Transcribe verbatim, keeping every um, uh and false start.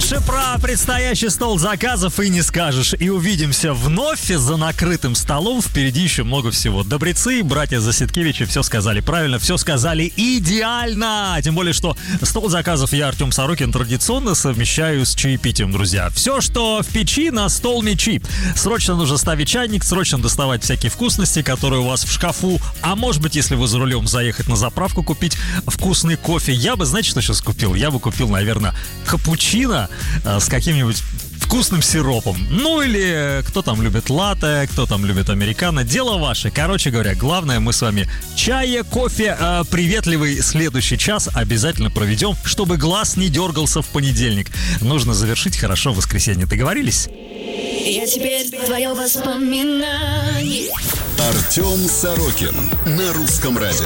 Лучше про предстоящий стол заказов и не скажешь. И увидимся вновь за накрытым столом. Впереди еще много всего. Добрецы, братья Засидкевичи, все сказали правильно, все сказали идеально. Тем более, что стол заказов я, Артем Сорокин, традиционно совмещаю с чаепитием, друзья. Все, что в печи, на стол мечи. Срочно нужно ставить чайник, срочно доставать всякие вкусности, которые у вас в шкафу. А может быть, если вы за рулем, заехать на заправку, купить вкусный кофе. Я бы, знаете, что сейчас купил? Я бы купил, наверное, капучино э, с каким-нибудь вкусным сиропом. Ну или кто там любит латте, кто там любит американо. Дело ваше. Короче говоря, главное, мы с вами чай, кофе, э, приветливый следующий час обязательно проведем, чтобы глаз не дергался в понедельник. Нужно завершить хорошо воскресенье. Договорились? Я теперь твое воспоминание. Артем Сорокин на Русском радио.